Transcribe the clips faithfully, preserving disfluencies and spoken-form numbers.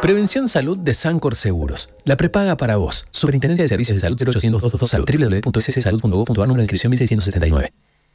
Prevención Salud de Sancor Seguros. La prepaga para vos. Superintendencia de Servicios de Salud cero ochocientos doscientos Salud. doble u doble u doble u punto s s salud punto gov punto a r, número de inscripción mil seiscientos setenta y nueve.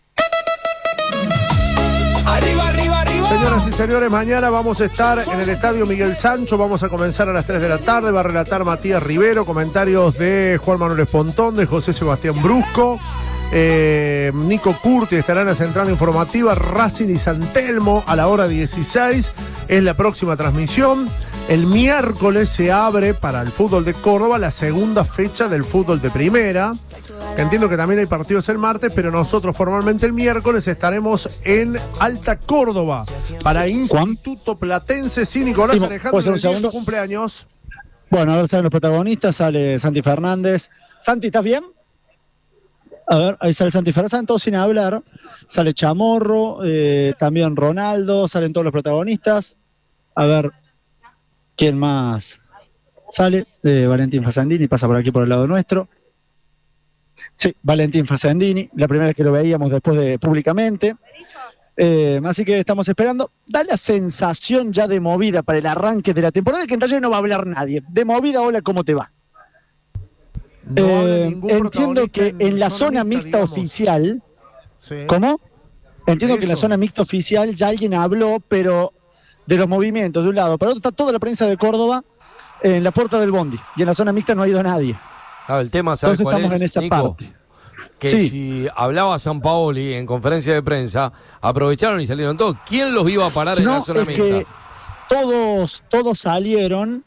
Arriba, arriba, arriba. Señoras y señores, mañana vamos a estar en el Estadio Miguel Sancho. Vamos a comenzar a las tres de la tarde. Va a relatar Matías Rivero. Comentarios de Juan Manuel Espontón, de José Sebastián Brusco. Eh, Nico Curti estará en la central informativa. Racing y San Telmo a la hora dieciséis es la próxima transmisión. El miércoles se abre para el fútbol de Córdoba la segunda fecha del fútbol de primera, que entiendo que también hay partidos el martes, pero nosotros formalmente el miércoles estaremos en Alta Córdoba para Instituto Platense. Sí, Nicolás Sí, Alejandro, un el día de segundo? tu cumpleaños. Bueno, a ver, salen los protagonistas, sale Santi Fernández. Santi, ¿estás bien? A ver, ahí sale Santi Fernández, salen todos sin hablar. Sale Chamorro, eh, también Ronaldo, salen todos los protagonistas. A ver, ¿quién más sale? Eh, Valentín Facendini, pasa por aquí por el lado nuestro. Sí, Valentín Facendini, la primera vez que lo veíamos después de públicamente. Eh, así que estamos esperando. Da la sensación ya de movida para el arranque de la temporada, que en realidad no va a hablar nadie. De movida, hola, ¿cómo te va? No de Eh, ningún entiendo que protagonista en la zona mixta digamos. oficial, Sí. ¿cómo? Entiendo que en la Eso. zona mixta oficial ya alguien habló, pero de los movimientos de un lado. Para otro está toda la prensa de Córdoba en la puerta del bondi. Y en la zona mixta no ha ido nadie. Claro, el tema, ¿sabes Entonces cuál estamos es, en esa Nico? parte. Que Sí. si hablaba Sampaoli en conferencia de prensa, aprovecharon y salieron todos. ¿Quién los iba a parar en No, la zona es mixta? que todos, todos salieron,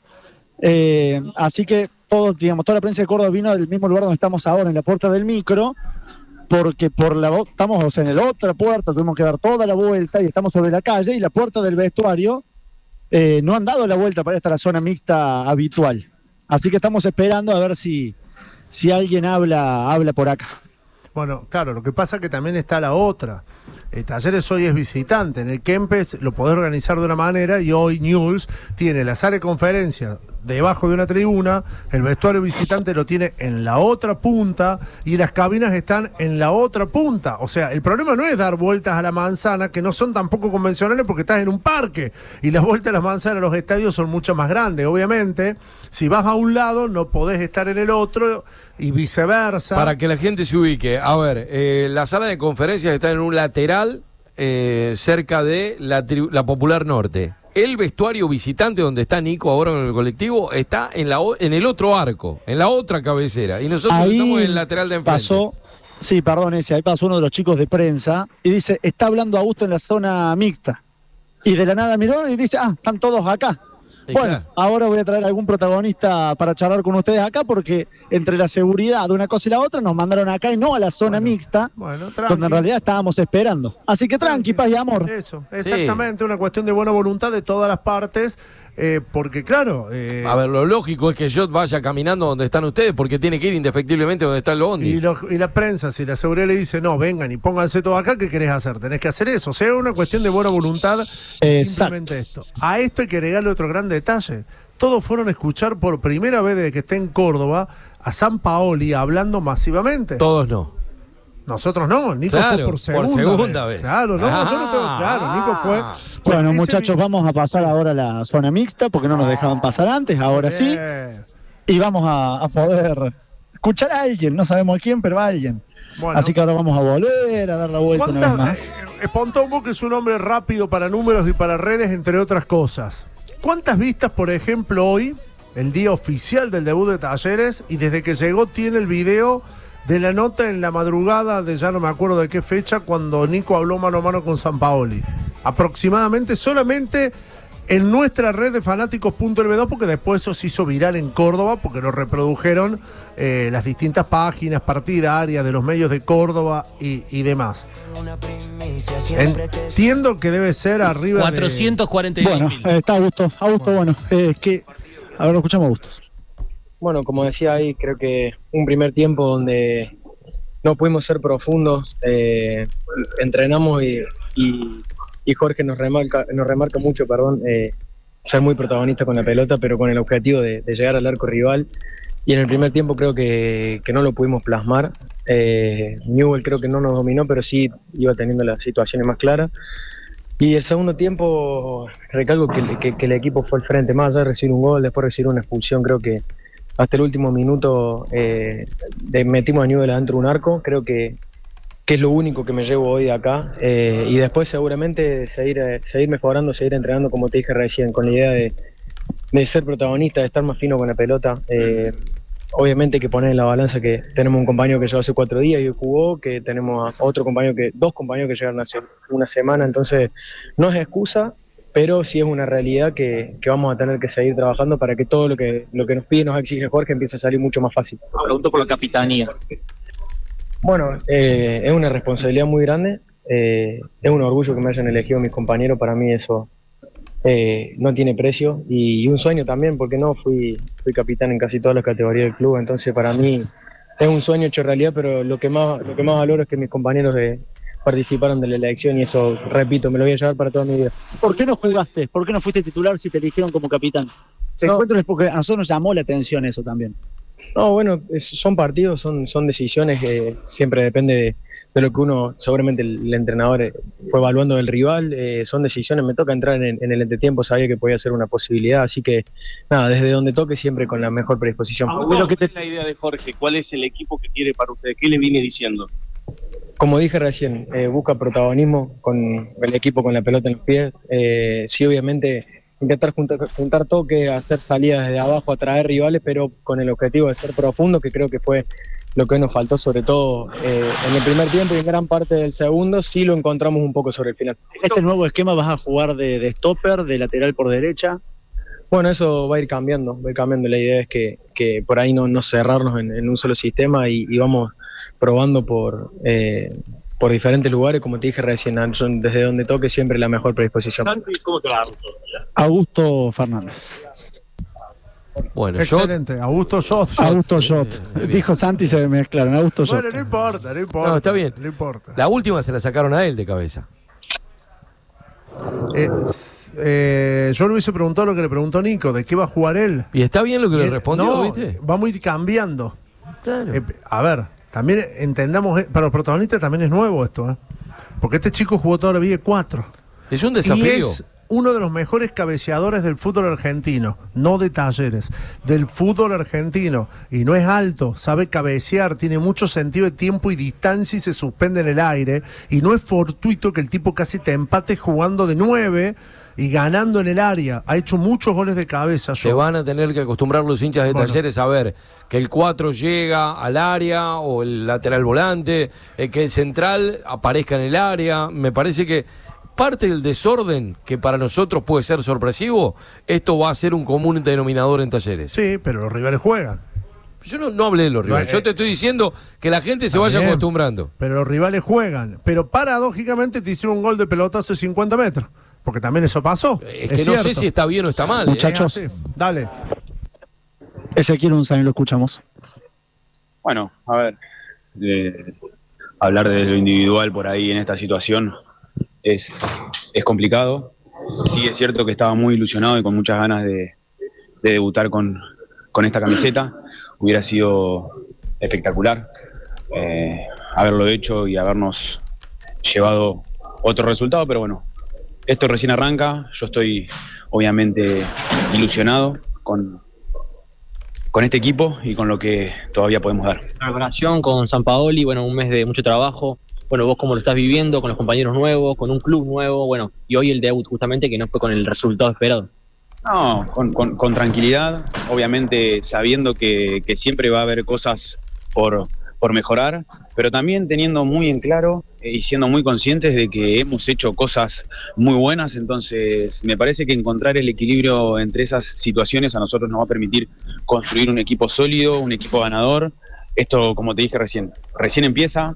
eh, así que todos, digamos, toda la prensa de Córdoba vino del mismo lugar donde estamos ahora, en la puerta del micro, porque por la vo- estamos o sea, en la otra puerta, tuvimos que dar toda la vuelta y estamos sobre la calle, y la puerta del vestuario eh, no han dado la vuelta para esta la zona mixta habitual. Así que estamos esperando a ver si, si alguien habla, habla por acá. Bueno, claro, lo que pasa es que también está la otra. Eh, Talleres hoy es visitante. En el Kempes lo podés organizar de una manera y hoy Newell's tiene la sala de conferencia debajo de una tribuna, el vestuario visitante lo tiene en la otra punta y las cabinas están en la otra punta. O sea, el problema no es dar vueltas a la manzana, que no son tampoco convencionales porque estás en un parque y las vueltas a la manzana a los estadios son mucho más grandes. Obviamente, si vas a un lado no podés estar en el otro y viceversa. Para que la gente se ubique, a ver, eh, la sala de conferencias está en un lateral eh, cerca de la, tri- la Popular Norte. El vestuario visitante donde está Nico ahora en el colectivo está en, la, o- en el otro arco, en la otra cabecera. Y nosotros Ahí estamos en el lateral de enfrente. pasó, sí, perdón, ese, ahí pasó uno de los chicos de prensa y dice, está hablando Augusto en la zona mixta. Y de la nada miró y dice, ah, están todos acá. Y Bueno, claro. ahora voy a traer algún protagonista para charlar con ustedes acá, porque entre la seguridad de una cosa y la otra nos mandaron acá y no a la zona Bueno, mixta, Bueno, donde en tranqui. realidad estábamos esperando. Así que tranqui, paz y amor. Eso, exactamente, una cuestión de buena voluntad de todas las partes, eh, porque claro... eh, A ver, lo lógico es que yo vaya caminando donde están ustedes porque tiene que ir indefectiblemente donde está el bondi. y, lo- y la prensa, si la seguridad le dice, no, vengan y pónganse todos acá, ¿qué querés hacer? Tenés que hacer eso. O sea, es una cuestión de buena voluntad. Exacto. Simplemente esto. A esto hay que agregarle otro gran detalle. Todos fueron a escuchar por primera vez desde que está en Córdoba a Sampaoli hablando masivamente. Todos no. Nosotros no, Nico Claro, fue por por segunda, segunda vez. Claro, no, Ah. yo no tengo claro, Nico fue... Bueno, Ese muchachos, vi- vamos a pasar ahora a la zona mixta, porque no nos dejaban pasar antes, ahora sí. Bien. Y vamos a, a poder escuchar a alguien, no sabemos a quién, pero a alguien. Bueno. Así que ahora vamos a volver a dar la vuelta una vez ¿Cuántas- más. eh, Espontón, vos que es un hombre rápido para números y para redes, entre otras cosas. ¿Cuántas vistas, por ejemplo, hoy, el día oficial del debut de Talleres, y desde que llegó tiene el video de la nota en la madrugada de ya no me acuerdo de qué fecha, cuando Nico habló mano a mano con Sampaoli? Aproximadamente, solamente en nuestra red de fanáticos punto ele ve dos, porque después eso se hizo viral en Córdoba, porque lo reprodujeron eh, las distintas páginas partidarias de los medios de Córdoba y, y demás. Entiendo que debe ser arriba cuatrocientos cuarenta y dos Bueno, mil. eh, está Augusto. Augusto, bueno, eh, es que. A ver, lo escuchamos a Augusto. Bueno, como decía ahí, creo que un primer tiempo donde no pudimos ser profundos, eh, entrenamos y, y, y Jorge nos remarca, nos remarca mucho, perdón, eh, ser muy protagonista con la pelota, pero con el objetivo de, de llegar al arco rival. Y en el primer tiempo creo que, que no lo pudimos plasmar. Eh, Newell creo que no nos dominó, pero sí iba teniendo las situaciones más claras. Y el segundo tiempo, recalco que, que, que el equipo fue al frente, más allá de recibir un gol, después de recibir una expulsión, creo que hasta el último minuto eh, de, metimos a Newell adentro de un arco, creo que, que es lo único que me llevo hoy de acá, eh, y después seguramente seguir, eh, seguir mejorando, seguir entrenando, como te dije recién, con la idea de, de ser protagonista, de estar más fino con la pelota. Eh, obviamente hay que poner en la balanza que tenemos un compañero que llegó hace cuatro días y hoy jugó, que tenemos a otro compañero, que dos compañeros que llegaron hace una semana, entonces no es excusa, pero sí es una realidad que, que vamos a tener que seguir trabajando para que todo lo que, lo que nos pide, nos exige Jorge, empiece a salir mucho más fácil. Pregunto por la capitanía. Bueno, eh, es una responsabilidad muy grande, eh, es un orgullo que me hayan elegido mis compañeros, para mí eso eh, no tiene precio, y, y un sueño también, porque no, fui, fui capitán en casi todas las categorías del club, entonces para mí es un sueño hecho realidad, pero lo que más, lo que más valoro es que mis compañeros de participaron de la elección y eso, repito, me lo voy a llevar para toda mi vida. ¿Por qué no jugaste? ¿Por qué no fuiste titular si te eligieron como capitán? Se No. encuentran porque a nosotros nos llamó la atención eso también. No, bueno, es- son partidos, son, son decisiones, eh, siempre depende de, de lo que uno, seguramente el, el entrenador eh, fue evaluando del rival, eh, son decisiones, me toca entrar en, en el entretiempo, sabía que podía ser una posibilidad, así que nada, desde donde toque siempre con la mejor predisposición. ¿Cuál es que te... la idea de Jorge? ¿Cuál es el equipo que quiere para usted? ¿Qué le viene diciendo? Como dije recién, eh, busca protagonismo con el equipo con la pelota en los pies. Eh, sí, obviamente, intentar juntar, juntar toques, hacer salidas desde abajo, atraer rivales, pero con el objetivo de ser profundo, que creo que fue lo que nos faltó, sobre todo eh, en el primer tiempo y en gran parte del segundo, sí lo encontramos un poco sobre el final. ¿Este nuevo esquema vas a jugar de, de stopper, de lateral por derecha? Bueno, eso va a ir cambiando, va a ir cambiando. La idea es que, que por ahí no, no cerrarnos en, en un solo sistema y, y vamos probando por, eh, por diferentes lugares, como te dije recién, Anderson, desde donde toque siempre la mejor predisposición. Santi, ¿cómo te va? Augusto Fernández. Bueno, yo Excelente, Augusto Shot. Augusto Shot. Dijo Santi y se mezclaron. Augusto Shot. Bueno, no importa, no importa. No, está bien. No importa. la última se la sacaron a él de cabeza. Eh, s- eh, yo le hubiese preguntado lo que le preguntó Nico, ¿de qué va a jugar él? Y está bien lo que Y le él- respondió, no, ¿viste? vamos a ir cambiando. Claro. Eh, a ver, también entendamos, eh, para los protagonistas también es nuevo esto, ¿eh? Porque este chico jugó toda la vida de cuatro. Es un Y desafío. es uno de los mejores cabeceadores del fútbol argentino, no de Talleres, del fútbol argentino. Y no es alto, sabe cabecear, tiene mucho sentido de tiempo y distancia y se suspende en el aire. Y no es fortuito que el tipo casi te empate jugando de nueve y ganando en el área. Ha hecho muchos goles de cabeza. Se yo. van a tener que acostumbrar los hinchas de Bueno. Talleres a ver que el cuatro llega al área o el lateral volante, eh, que el central aparezca en el área. Me parece que parte del desorden, que para nosotros puede ser sorpresivo, esto va a ser un común denominador en Talleres. Sí, pero los rivales juegan. Yo no, no hablé de los rivales, No, eh, yo te estoy diciendo que la gente se vaya bien. acostumbrando. Pero los rivales juegan. Pero paradójicamente te hicieron un gol de pelotazo de cincuenta metros. Porque también eso pasó. Es que no sé si está bien o está mal. ¿eh? Muchachos. Es así. Dale. Ezequiel Unzain, lo escuchamos. Bueno, a ver, eh, hablar de lo individual por ahí en esta situación es, es complicado. Sí, es cierto que estaba muy ilusionado y con muchas ganas de, de debutar con, con esta camiseta. Hubiera sido espectacular eh, haberlo hecho y habernos llevado otro resultado, pero bueno, esto recién arranca. Yo estoy obviamente ilusionado con, con este equipo y con lo que todavía podemos dar. La preparación con Sampaoli, bueno, un mes de mucho trabajo. Bueno, vos cómo lo estás viviendo, con los compañeros nuevos, con un club nuevo, bueno, y hoy el debut justamente que no fue con el resultado esperado. No, con, con, con tranquilidad, obviamente sabiendo que, que siempre va a haber cosas por, por mejorar, pero también teniendo muy en claro eh, y siendo muy conscientes de que hemos hecho cosas muy buenas, entonces me parece que encontrar el equilibrio entre esas situaciones a nosotros nos va a permitir construir un equipo sólido, un equipo ganador. Esto, como te dije recién, recién empieza,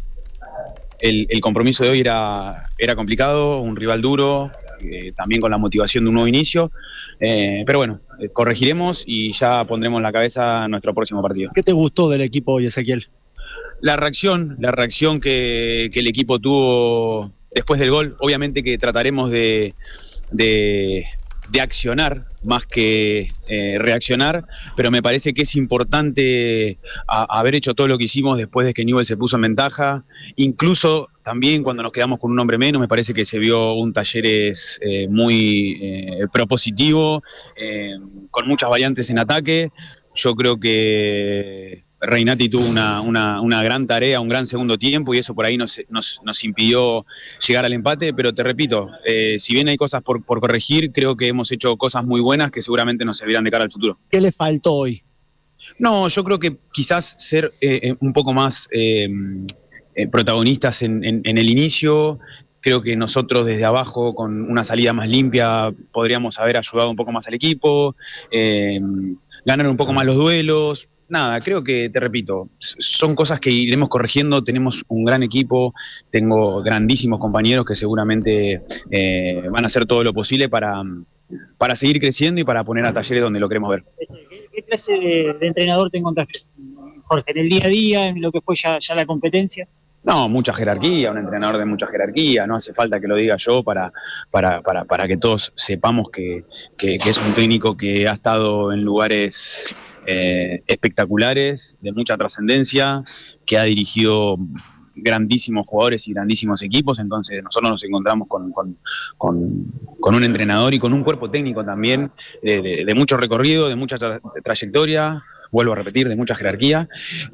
el, el compromiso de hoy era, era complicado, un rival duro, eh, también con la motivación de un nuevo inicio. Eh, pero bueno, eh, corregiremos y ya pondremos la cabeza a nuestro próximo partido. ¿Qué te gustó del equipo hoy, Ezequiel? La reacción, la reacción que, que el equipo tuvo después del gol, obviamente que trataremos de, de, de accionar más que eh, reaccionar, pero me parece que es importante a, haber hecho todo lo que hicimos después de que Newell's se puso en ventaja, incluso también cuando nos quedamos con un hombre menos, me parece que se vio un Talleres eh, muy eh, propositivo, eh, con muchas variantes en ataque. Yo creo que Reinati tuvo una, una, una gran tarea, un gran segundo tiempo, y eso por ahí nos, nos, nos impidió llegar al empate, pero te repito, eh, si bien hay cosas por, por corregir, creo que hemos hecho cosas muy buenas que seguramente nos servirán de cara al futuro. ¿Qué le faltó hoy? No, yo creo que quizás ser eh, un poco más eh, eh, protagonistas en, en, en el inicio. Creo que nosotros desde abajo, con una salida más limpia, podríamos haber ayudado un poco más al equipo, eh, ganar un poco más los duelos. Nada, creo que, te repito, son cosas que iremos corrigiendo. Tenemos un gran equipo, tengo grandísimos compañeros que seguramente eh, van a hacer todo lo posible para, para seguir creciendo y para poner a Talleres donde lo queremos ver. ¿Qué, qué clase de, de entrenador te encontraste, Jorge, en el día a día, en lo que fue ya, ya la competencia? No, mucha jerarquía, un entrenador de mucha jerarquía, no hace falta que lo diga yo para, para, para, para que todos sepamos que, que, que es un técnico que ha estado en lugares eh, espectaculares, de mucha trascendencia, que ha dirigido grandísimos jugadores y grandísimos equipos. Entonces nosotros nos encontramos con, con, con, con un entrenador y con un cuerpo técnico también de, de, de mucho recorrido, de mucha tra trayectoria, vuelvo a repetir, de mucha jerarquía,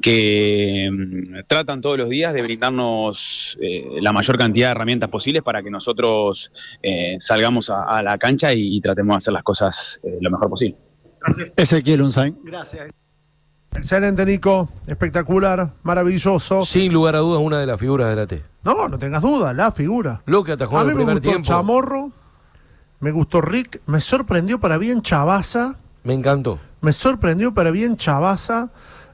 que mmm, tratan todos los días de brindarnos eh, la mayor cantidad de herramientas posibles para que nosotros eh, salgamos a, a la cancha y, y tratemos de hacer las cosas eh, lo mejor posible. Gracias. Ezequiel Unzain. Gracias. Excelente, Nico. Espectacular, maravilloso. Sin lugar a dudas, una de las figuras de la T. No, no tengas duda, la figura. Lo que atajó en el primer tiempo. Me gustó Chamorro, me gustó Rick, me sorprendió para bien Chabaza. Me encantó. Me sorprendió para bien Chabaza.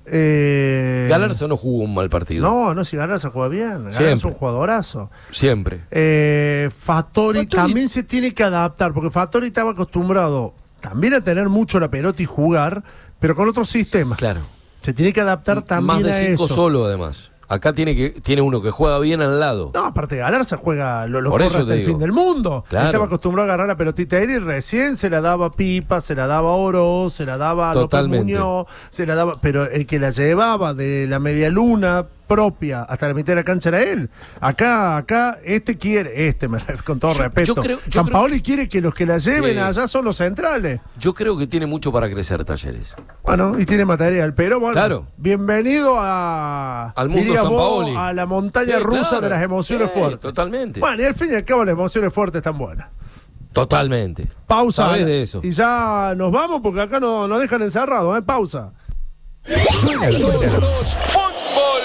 Eh... Galarza no jugó un mal partido. No, no, si Galarza juega bien. Galarza es un jugadorazo. Siempre. Eh, Fattori, Fattori también se tiene que adaptar, porque Fattori estaba acostumbrado también a tener mucho la pelota y jugar, pero con otro sistema. Claro. Se tiene que adaptar también a eso. Más de cinco solo, además. Acá tiene que tiene uno que juega bien al lado. No, aparte de Galarza juega lo, lo corre hasta el fin del mundo. Claro. Estaba acostumbrado a agarrar la pelotita de él y recién se la daba a Pipa, se la daba a Oro, se la daba a López Muñoz, se la daba, pero el que la llevaba de la media luna propia hasta la mitad de la cancha era él. Acá, acá, este quiere, este, me, con todo yo, respeto. Yo creo, yo San Paoli creo... quiere que los que la lleven sí. allá son los centrales. Yo creo que tiene mucho para crecer Talleres. Bueno, y tiene material, pero bueno, claro. Bienvenido a al mundo San Paoli, a la montaña sí, rusa claro. de las emociones sí, fuertes. Totalmente. Bueno, y al fin y al cabo las emociones fuertes están buenas. Totalmente. Pausa. ¿Sabés de eso? Y ya nos vamos porque acá nos no dejan encerrados, ¿eh? Pausa. Suena, suena. ¡Fútbol!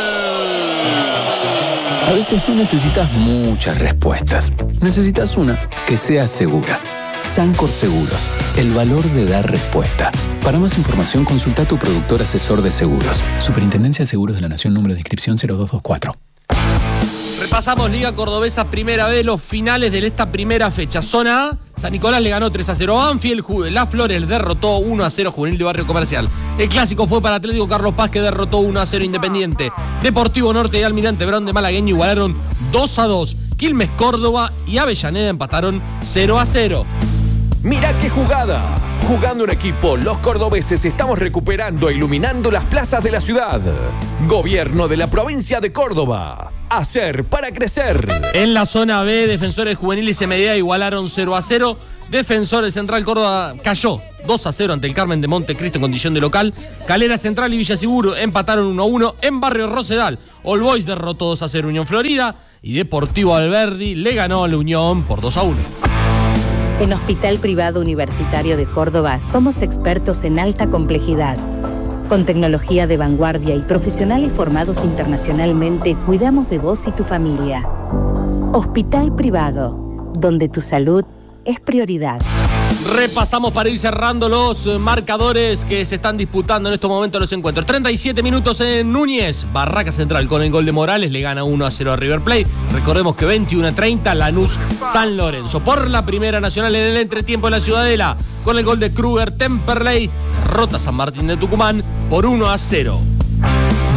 A veces no necesitas muchas respuestas. Necesitas una que sea segura. Sancor Seguros, el valor de dar respuesta. Para más información, consulta a tu productor asesor de seguros. Superintendencia de Seguros de la Nación, número de inscripción cero dos dos cuatro. Repasamos Liga Cordobesa, primera vez, los finales de esta primera fecha. Zona A, San Nicolás le ganó tres a cero a Banfield, La Flores derrotó uno a cero Juvenil de Barrio Comercial. El clásico fue para Atlético Carlos Paz, que derrotó uno a cero Independiente. Deportivo Norte y Almirante Brown de Malagueño igualaron dos a dos. Quilmes Córdoba y Avellaneda empataron cero a cero. Mirá qué jugada. Jugando en equipo, los cordobeses estamos recuperando e iluminando las plazas de la ciudad. Gobierno de la provincia de Córdoba. Hacer para crecer. En la zona B, Defensores Juveniles y Medida igualaron cero a cero. Defensores Central Córdoba cayó dos a cero ante el Carmen de Montecristo en condición de local. Calera Central y Villa Seguro empataron uno a uno. En Barrio Rosedal, All Boys derrotó dos a cero Unión Florida. Y Deportivo Alberdi le ganó a la Unión por dos a uno. En Hospital Privado Universitario de Córdoba somos expertos en alta complejidad. Con tecnología de vanguardia y profesionales formados internacionalmente, cuidamos de vos y tu familia. Hospital Privado, donde tu salud es prioridad. Repasamos para ir cerrando los marcadores que se están disputando en estos momentos los encuentros. treinta y siete minutos en Núñez. Barraca Central con el gol de Morales le gana uno a cero a River Plate. Recordemos que veintiuno a treinta Lanús San Lorenzo. Por la Primera Nacional en el entretiempo de la Ciudadela con el gol de Kruger Temperley. Derrota San Martín de Tucumán por uno a cero.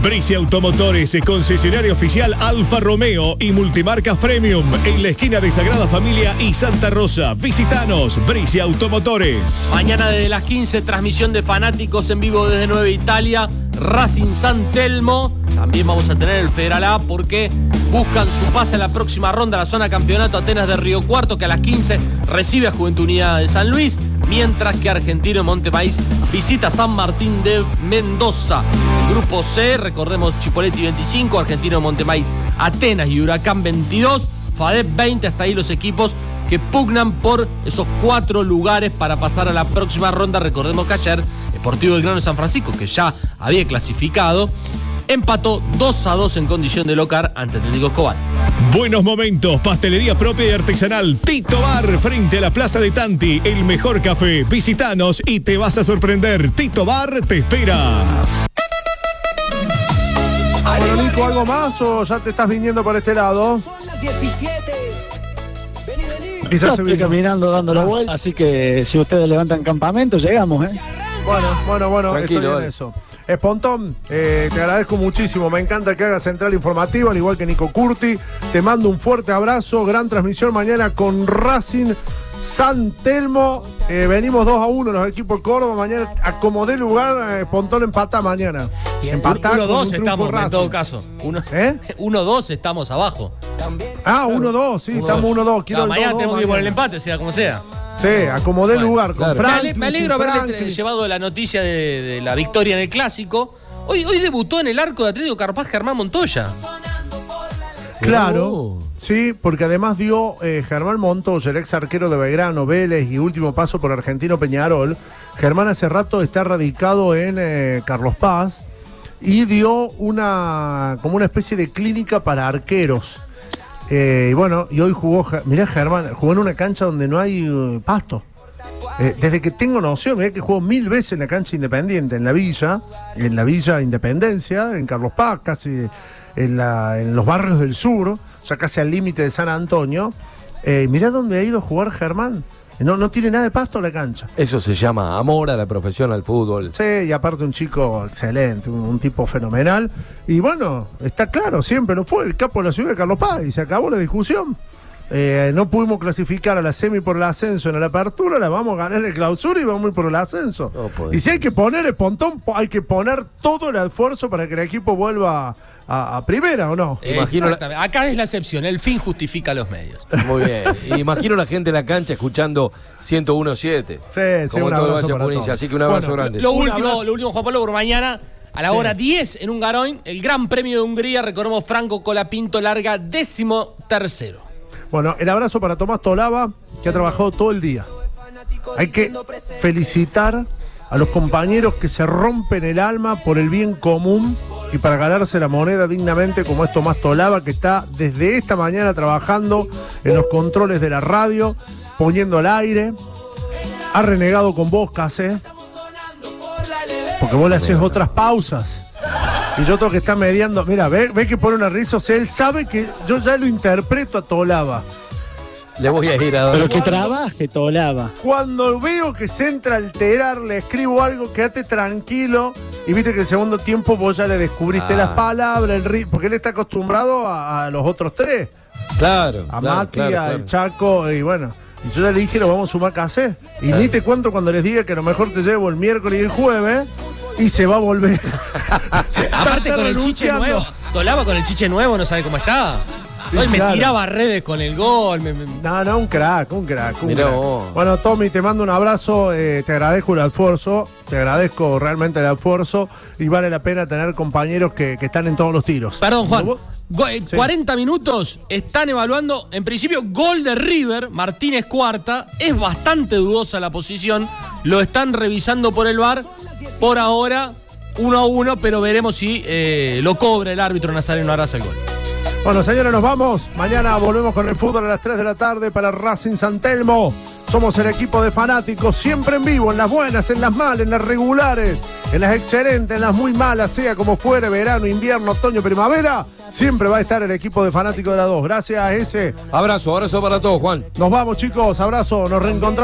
Bricia Automotores es concesionario oficial Alfa Romeo y multimarcas Premium en la esquina de Sagrada Familia y Santa Rosa. Visítanos, Bricia Automotores. Mañana desde las quince, transmisión de Fanáticos en vivo desde Nueva Italia, Racing San Telmo. También vamos a tener el Federal A porque buscan su pase a la próxima ronda, la zona campeonato Atenas de Río Cuarto, que a las quince recibe a Juventud Unida de San Luis, mientras que Argentino en Montemaíz visita San Martín de Mendoza. Grupo C, recordemos Chipoleti veinticinco, Argentino en Montemaíz, Atenas y Huracán veintidós, FADEP veinte, hasta ahí los equipos que pugnan por esos cuatro lugares para pasar a la próxima ronda. Recordemos que ayer Sportivo Belgrano de San Francisco, que ya había clasificado, empató dos a dos en condición de local ante Atlético Escobar. Buenos momentos, pastelería propia y artesanal Tito Bar, frente a la Plaza de Tanti, el mejor café. Visítanos y te vas a sorprender. Tito Bar te espera. Bueno, Nico, ¿algo más o ya te estás viniendo por este lado? Son las diecisiete. Vení, vení. Y ya Yo se estoy vino. caminando dando la vuelta, así que si ustedes levantan campamento, llegamos, ¿eh? Bueno, bueno, bueno, Tranquilo, estoy en dale. eso. Espontón, eh, te agradezco muchísimo. Me encanta que hagas Central Informativa, al igual que Nico Curti. Te mando un fuerte abrazo. Gran transmisión mañana con Racing San Telmo. Eh, venimos dos a uno los equipos de Córdoba. Mañana acomodé lugar. eh, Espontón empata mañana. Empatá uno con dos un triunfo estamos, en Racing. todo caso. ¿Eh? uno dos estamos abajo. Ah, uno dos, sí, estamos uno dos. No, mañana tenemos que ir por el empate, sea como sea. Sí, acomodé Bueno, lugar con claro. Me ale- Franklin. Me alegro sin haberle Franklin. llevado la noticia de, de la victoria en el Clásico. Hoy, hoy debutó en el arco de Atlético Carpaz Germán Montoya. Claro, sí, porque además dio eh, Germán Montoya, el ex arquero de Belgrano, Vélez y último paso por Argentino Peñarol. Germán hace rato está radicado en eh, Carlos Paz y dio una como una especie de clínica para arqueros. Eh, y bueno, y hoy jugó, mirá Germán, jugó en una cancha donde no hay uh, pasto. Eh, desde que tengo noción, mirá que jugó mil veces en la cancha Independiente, en la Villa, en la Villa Independencia, en Carlos Paz, casi en, la, en los barrios del sur, ya casi al límite de San Antonio. Eh, mirá dónde ha ido a jugar Germán. No, no tiene nada de pasto la cancha. Eso se llama amor a la profesión, al fútbol. Sí, y aparte un chico excelente, un, un tipo fenomenal. Y bueno, está claro, siempre no fue el capo de la ciudad de Carlos Paz y se acabó la discusión. Eh, no pudimos clasificar a la semi por el ascenso en la apertura, la vamos a ganar en el clausura y vamos a ir por el ascenso. No y si hay que poner espontón, hay que poner todo el esfuerzo para que el equipo vuelva a, a primera, ¿o no? Imagino la- Exactamente. Acá es la excepción, el fin justifica los medios. Muy bien. Y imagino la gente en la cancha escuchando ciento uno siete. Sí, sí, Como un todo el abrazo Valle para Punilla. todos. Así que un abrazo Bueno, grande. Lo Un último, abrazo. lo último, Juan Pablo, por mañana a la Sí. hora diez en un Garoin, el Gran Premio de Hungría, recordemos Franco Colapinto larga décimo tercero. Bueno, el abrazo para Tomás Tolaba, que ha trabajado todo el día. Hay que felicitar a los compañeros que se rompen el alma por el bien común y para ganarse la moneda dignamente, como es Tomás Tolaba, que está desde esta mañana trabajando en los controles de la radio, poniendo al aire. Ha renegado con vos, Casé, porque vos le haces otras pausas. Y yo tengo que estar mediando. Mira, ve, ve que pone una risa. O sea, él sabe que yo ya lo interpreto a Tolaba. Le voy a ir a dar. Pero que trabaje, Tolaba. Cuando veo que se entra a alterar, le escribo algo, quédate tranquilo. Y viste que el segundo tiempo vos ya le descubriste Ah. las palabras, el ritmo, porque él está acostumbrado a, a los otros tres. Claro. A claro, Mati, claro, al claro. Chaco, y bueno. Y yo ya le dije, lo vamos a sumar casé. Y Claro. ni te cuento cuando les diga que a lo mejor te llevo el miércoles y el jueves. Y se va a volver. Aparte Está con el chiche renunciando. nuevo, Tolaba con el chiche nuevo no sabe cómo está. Sí, Hoy me claro. tiraba redes con el gol. me- me- No, no, un crack, un crack. Un Mirá crack. vos. Bueno, Tommy, te mando un abrazo, eh, te agradezco el esfuerzo, te agradezco realmente el esfuerzo y vale la pena tener compañeros que, que están en todos los tiros. Perdón, Juan. Vos- Go- eh, Sí. cuarenta minutos están evaluando, en principio, gol de River, Martínez cuarta. Es bastante dudosa la posición. Lo están revisando por el V A R. Por ahora, uno a uno, pero veremos si eh, lo cobra el árbitro Nazareno Arraza el gol. Bueno, señores, nos vamos. Mañana volvemos con el fútbol a las tres de la tarde para Racing San Telmo. Somos el equipo de fanáticos, siempre en vivo, en las buenas, en las malas, en las regulares, en las excelentes, en las muy malas, sea como fuere, verano, invierno, otoño, primavera. Siempre va a estar el equipo de fanáticos de la dos. Gracias, ese. Abrazo, abrazo para todos, Juan. Nos vamos, chicos. Abrazo. Nos reencontramos.